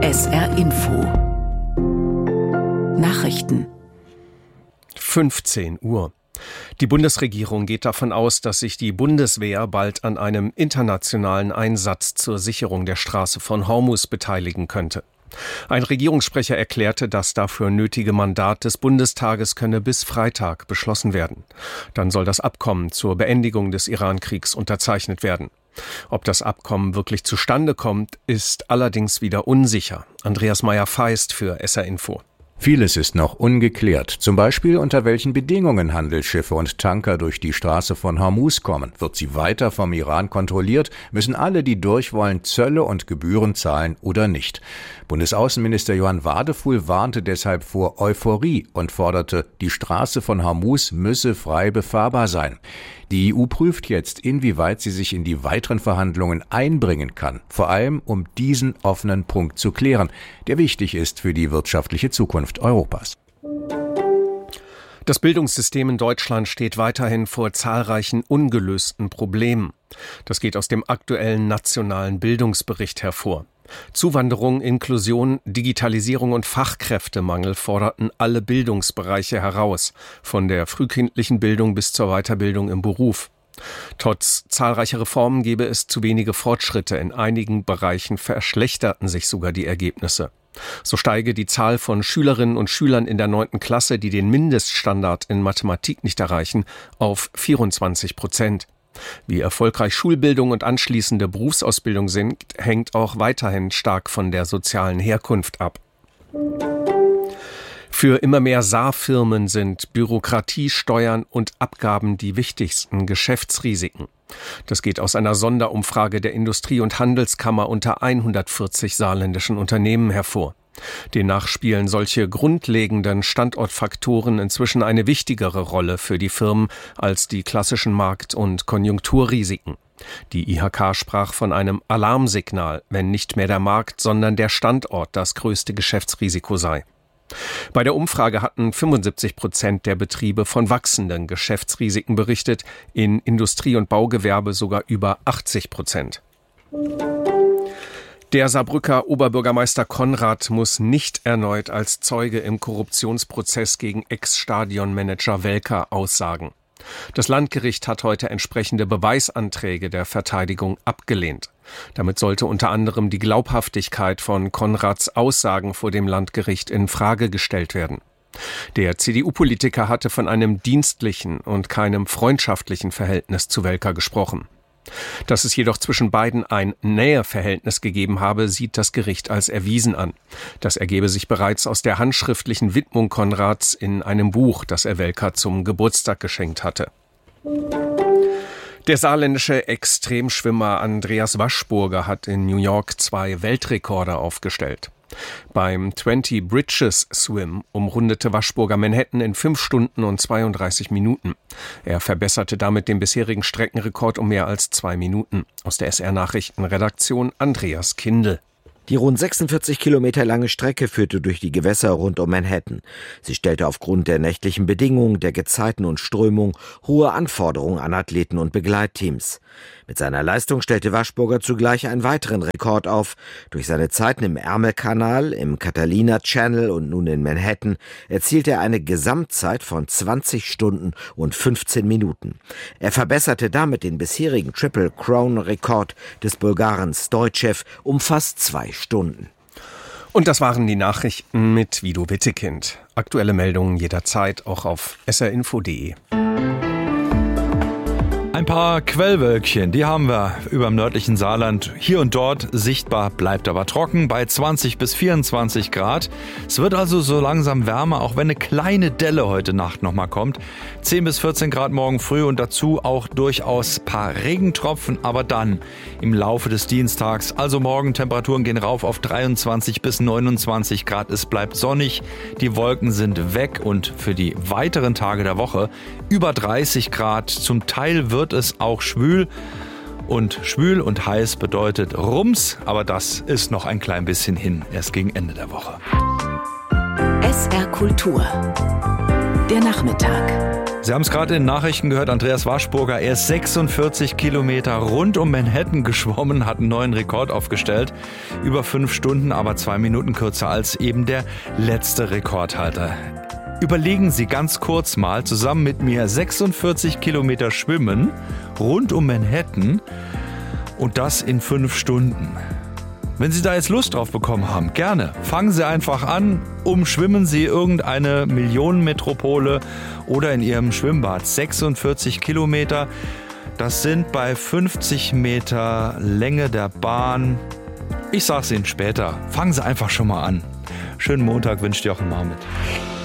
SR Info Nachrichten 15 Uhr. Die Bundesregierung geht davon aus, dass sich die Bundeswehr bald an einem internationalen Einsatz zur Sicherung der Straße von Hormuz beteiligen könnte. Ein Regierungssprecher erklärte, das dafür nötige Mandat des Bundestages könne bis Freitag beschlossen werden. Dann soll das Abkommen zur Beendigung des Iran-Kriegs unterzeichnet werden. Ob das Abkommen wirklich zustande kommt, ist allerdings wieder unsicher. Andreas Meyer-Feist für SR Info. Vieles ist noch ungeklärt. Zum Beispiel, unter welchen Bedingungen Handelsschiffe und Tanker durch die Straße von Hormuz kommen. Wird sie weiter vom Iran kontrolliert? Müssen alle, die durch wollen, Zölle und Gebühren zahlen oder nicht? Bundesaußenminister Johann Wadefuhl warnte deshalb vor Euphorie und forderte, die Straße von Hormuz müsse frei befahrbar sein. Die EU prüft jetzt, inwieweit sie sich in die weiteren Verhandlungen einbringen kann, vor allem um diesen offenen Punkt zu klären, der wichtig ist für die wirtschaftliche Zukunft Europas. Das Bildungssystem in Deutschland steht weiterhin vor zahlreichen ungelösten Problemen. Das geht aus dem aktuellen nationalen Bildungsbericht hervor. Zuwanderung, Inklusion, Digitalisierung und Fachkräftemangel forderten alle Bildungsbereiche heraus, von der frühkindlichen Bildung bis zur Weiterbildung im Beruf. Trotz zahlreicher Reformen gebe es zu wenige Fortschritte. In einigen Bereichen verschlechterten sich sogar die Ergebnisse. So steige die Zahl von Schülerinnen und Schülern in der 9. Klasse, die den Mindeststandard in Mathematik nicht erreichen, auf 24%. Wie erfolgreich Schulbildung und anschließende Berufsausbildung sind, hängt auch weiterhin stark von der sozialen Herkunft ab. Für immer mehr Saarfirmen sind Bürokratie, Steuern und Abgaben die wichtigsten Geschäftsrisiken. Das geht aus einer Sonderumfrage der Industrie- und Handelskammer unter 140 saarländischen Unternehmen hervor. Demnach spielen solche grundlegenden Standortfaktoren inzwischen eine wichtigere Rolle für die Firmen als die klassischen Markt- und Konjunkturrisiken. Die IHK sprach von einem Alarmsignal, wenn nicht mehr der Markt, sondern der Standort das größte Geschäftsrisiko sei. Bei der Umfrage hatten 75% der Betriebe von wachsenden Geschäftsrisiken berichtet, in Industrie- und Baugewerbe sogar über 80%. Der Saarbrücker Oberbürgermeister Konrad muss nicht erneut als Zeuge im Korruptionsprozess gegen Ex-Stadionmanager Welker aussagen. Das Landgericht hat heute entsprechende Beweisanträge der Verteidigung abgelehnt. Damit sollte unter anderem die Glaubhaftigkeit von Konrads Aussagen vor dem Landgericht in Frage gestellt werden. Der CDU-Politiker hatte von einem dienstlichen und keinem freundschaftlichen Verhältnis zu Welker gesprochen. Dass es jedoch zwischen beiden ein Näheverhältnis gegeben habe, sieht das Gericht als erwiesen an. Das ergebe sich bereits aus der handschriftlichen Widmung Konrads in einem Buch, das er Welker zum Geburtstag geschenkt hatte. Der saarländische Extremschwimmer Andreas Waschburger hat in New York 2 Weltrekorde aufgestellt. Beim 20 Bridges Swim umrundete Waschburger Manhattan in 5 Stunden und 32 Minuten. Er verbesserte damit den bisherigen Streckenrekord um mehr als 2 Minuten. Aus der SR-Nachrichtenredaktion Andreas Kindl. Die rund 46 Kilometer lange Strecke führte durch die Gewässer rund um Manhattan. Sie stellte aufgrund der nächtlichen Bedingungen, der Gezeiten und Strömung hohe Anforderungen an Athleten und Begleitteams. Mit seiner Leistung stellte Waschburger zugleich einen weiteren Rekord auf. Durch seine Zeiten im Ärmelkanal, im Catalina Channel und nun in Manhattan erzielte er eine Gesamtzeit von 20 Stunden und 15 Minuten. Er verbesserte damit den bisherigen Triple Crown-Rekord des Bulgaren Stoichev um fast 2 Stunden. Und das waren die Nachrichten mit Vido Wittekind. Aktuelle Meldungen jederzeit auch auf srinfo.de. Ein paar Quellwölkchen, die haben wir über dem nördlichen Saarland hier und dort sichtbar, bleibt aber trocken bei 20 bis 24 Grad. Es wird also so langsam wärmer, auch wenn eine kleine Delle heute Nacht nochmal kommt. 10 bis 14 Grad morgen früh und dazu auch durchaus ein paar Regentropfen, aber dann im Laufe des Dienstags, also morgen Temperaturen gehen rauf auf 23 bis 29 Grad. Es bleibt sonnig, die Wolken sind weg und für die weiteren Tage der Woche über 30 Grad. Zum Teil wird es auch schwül und heiß bedeutet Rums, aber das ist noch ein klein bisschen hin, erst gegen Ende der Woche. SR Kultur. Der Nachmittag. Sie haben es gerade in den Nachrichten gehört, Andreas Waschburger, er ist 46 Kilometer rund um Manhattan geschwommen, hat einen neuen Rekord aufgestellt. Über 5 Stunden, aber 2 Minuten kürzer als eben der letzte Rekordhalter. Überlegen Sie ganz kurz mal zusammen mit mir 46 Kilometer schwimmen rund um Manhattan und das in 5 Stunden. Wenn Sie da jetzt Lust drauf bekommen haben, gerne. Fangen Sie einfach an, umschwimmen Sie irgendeine Millionenmetropole oder in Ihrem Schwimmbad. 46 Kilometer, das sind bei 50 Meter Länge der Bahn. Ich sag's Ihnen später. Fangen Sie einfach schon mal an. Schönen Montag wünscht Jochen Marmit.